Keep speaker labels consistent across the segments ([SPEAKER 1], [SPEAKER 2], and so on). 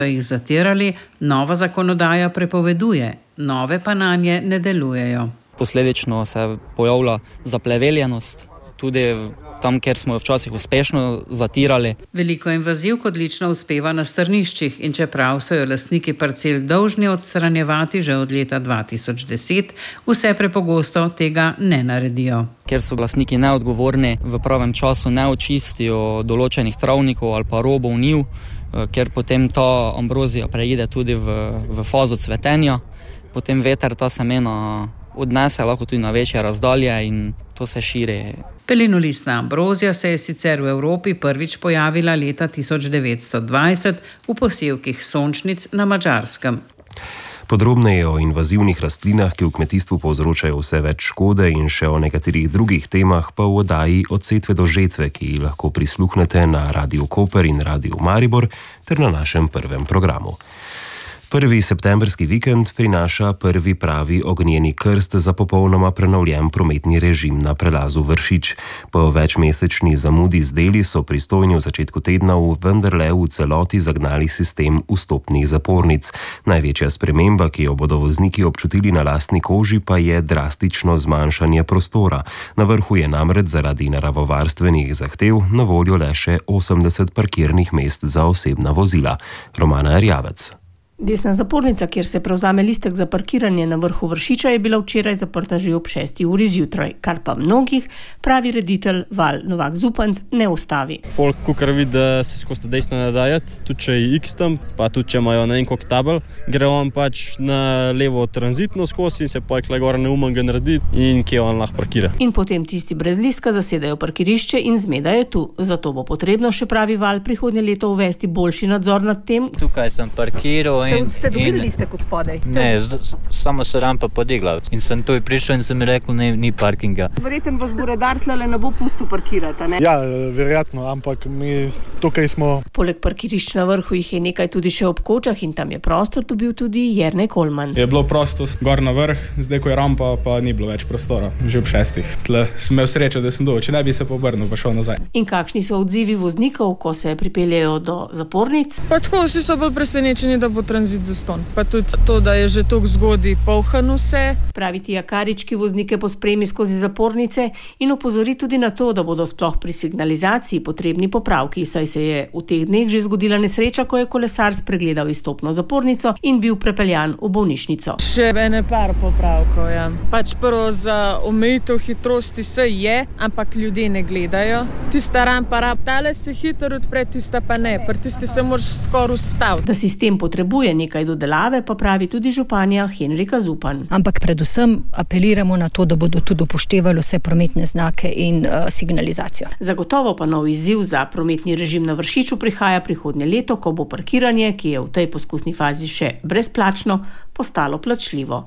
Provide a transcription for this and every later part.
[SPEAKER 1] jih zatirali, nova zakonodaja prepoveduje, nove pa nanje ne delujejo.
[SPEAKER 2] Posledično se pojavlja zapleveljenost, tudi tam, kjer smo jo včasih uspešno zatirali.
[SPEAKER 1] Veliko invazivk odlično uspeva na strniščih in čeprav so jo lastniki parcel dolžni odstranjevati že od leta 2010, vse prepogosto tega ne naredijo.
[SPEAKER 2] Ker so lastniki neodgovorni, v pravem času ne očistijo določenih travnikov ali pa robov njiv, ker potem ta ambrozija preide tudi v fazo cvetenja, potem veter ta semena odnese lahko tudi na večje razdalje in to se širi.
[SPEAKER 1] Pelinolistna ambrozija se je sicer v Evropi prvič pojavila leta 1920 v posevkih sončnic na Madžarskem.
[SPEAKER 3] Podrobneje o invazivnih rastlinah, ki v kmetijstvu povzročajo vse več škode, in še o nekaterih drugih temah pa v oddaji Od setve do žetve, ki lahko prisluhnete na Radiu Koper in Radiu Maribor ter na našem prvem programu. 1. septembrski vikend prinaša prvi pravi ognjeni krst za popolnoma prenovljen prometni režim na prelazu Vršič. Po večmesečni zamudi z deli so pristojni v začetku tedna vendarle v celoti zagnali sistem vstopnih zapornic. Največja sprememba, ki jo bodo vozniki občutili na lastni koži, pa je drastično zmanjšanje prostora. Na vrhu je namreč zaradi naravovarstvenih zahtev na voljo le še 80 parkirnih mest za osebna vozila. Romana Erjavec.
[SPEAKER 4] Desna zapornica, kjer se prevzame listek za parkiranje na vrhu Vršiča, je bila včeraj zaprta že ob 6. uri zjutraj, kar pa mnogih, pravi reditelj Val Novak Zupanc, ne ustavi.
[SPEAKER 5] Folk, kukar vidi, da se skozi desno ne dajati, tudi če je X tam, pa tudi če imajo na enkog tabel, gre on pač na levo tranzitno skozi in se pa je gor neumen ga narediti in kje on lahko parkira. In potem tisti brez listka zasedajo parkirišče in zmeda je tu. Zato bo potrebno, še pravi Val, prihodnje leto uvesti boljši nadzor nad tem.
[SPEAKER 6] Tukaj sem parkiral.
[SPEAKER 4] Ste dobili listek od spodaj?
[SPEAKER 6] Ne, samo se rampa podigla in sem tu prišel in sem mi rekel, ni parkinga.
[SPEAKER 4] Verjetno vas bo redar tlele ne bo pustil parkirati, ne?
[SPEAKER 7] Ja, verjetno, ampak mi tukaj smo.
[SPEAKER 4] Poleg parkirišč na vrhu jih je nekaj tudi še ob Kočah in tam je prostor dobil tudi Jernej Kolman.
[SPEAKER 8] Je bilo prosto gor na vrh, zdaj ko je rampa, pa ni bilo več prostora, že ob 6. Tle sem imel srečo, da sem dobil, če ne bi se pobrnil, pa šel nazaj.
[SPEAKER 4] In kakšni so odzivi voznikov, ko se pripeljejo do zapornic?
[SPEAKER 9] Pa tako, vsi so bolj presenečeni, da bo tranzit zastonj. Pa tudi to, da je že toliko zgodaj polhan vse.
[SPEAKER 4] Pravi Tija Karič, ki voznike pospremi skozi zapornice in opozori tudi na to, da bodo sploh pri signalizaciji potrebni popravki, saj se je v teh dneh že zgodila nesreča, ko je kolesar spregledal izstopno zapornico in bil prepeljan v bolnišnico.
[SPEAKER 9] Še ene par popravkov, ja. Pač prvo za omejitev hitrosti se je, ampak ljudje ne gledajo. Tista rampa, tale se hitro odpre, tista pa ne. Pri tisti se moraš skoraj ustaviti.
[SPEAKER 4] Da sistem potrebuje nekaj dodelave, pa pravi tudi županja Henrika Zupan.
[SPEAKER 10] Ampak predvsem apeliramo na to, da bodo tudi upoštevali vse prometne znake in signalizacijo.
[SPEAKER 4] Zagotovo pa nov izziv za prometni režim na Vršiču prihaja prihodnje leto, ko bo parkiranje, ki je v tej poskusni fazi še brezplačno, postalo plačljivo.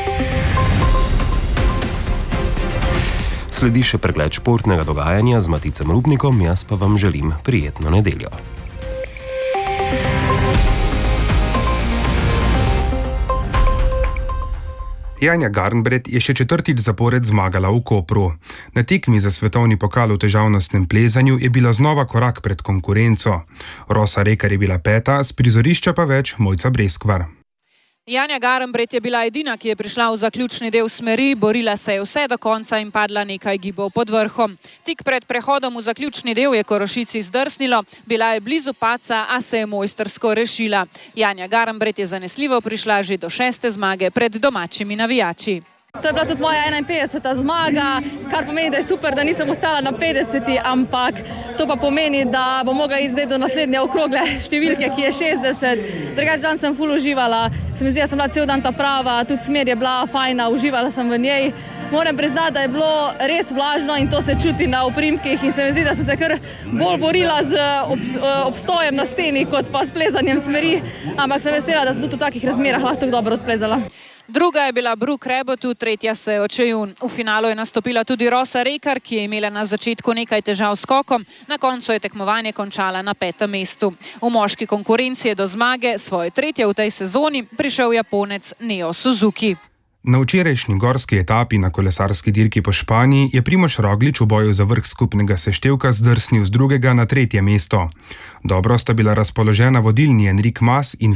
[SPEAKER 3] Sledi še pregled športnega dogajanja z Maticem Rupnikom, jaz pa vam želim prijetno nedeljo.
[SPEAKER 11] Janja Garnbret je še 4. zapored zmagala v Kopru. Na tekmi za svetovni pokal v težavnostnem plezanju je bila znova korak pred konkurenco. Rosa Rekar je bila 5., s prizorišča pa več Mojca Breskvar.
[SPEAKER 12] Janja Garnbret je bila edina, ki je prišla v zaključni del smeri, borila se je vse do konca in padla nekaj gibov pod vrhom. Tik pred prehodom v zaključni del je Korošici zdrsnilo, bila je blizu padca, a se je mojstrsko rešila. Janja Garnbret je zanesljivo prišla že do 6. zmage pred domačimi navijači.
[SPEAKER 13] To je bila tudi moja 51. zmaga, kar pomeni, da je super, da nisem ostala na 50, ampak to pa pomeni, da bom mogla iti zdaj do naslednje okrogle številke, ki je 60. Drugač dan sem ful uživala, se mi zdi, da sem bila cel dan ta prava, tudi smer je bila fajna, uživala sem v njej. Moram priznati, da je bilo res vlažno in to se čuti na oprimkih in se mi zdi, da sem se kar bolj borila z obstojem na steni, kot pa s plezanjem smeri, ampak sem vesela, da sem tudi v takih razmerah lahko dobro odplezala.
[SPEAKER 12] Druga je bila Brooke Rebotu, tretja se je Očejun. V finalu je nastopila tudi Rosa Rekar, ki je imela na začetku nekaj težav s skokom, na koncu je tekmovanje končala na 5. mestu. V moški konkurenci je do zmage, svoje 3. v tej sezoni, prišel Japonec Neo Suzuki.
[SPEAKER 11] Na včerajšnji gorski etapi na kolesarski dirki po Španiji je Primož Roglič v boju za vrh skupnega seštevka zdrsnil z 2. na 3. mesto. Dobro sta bila razpoložena vodilni Enric Mas in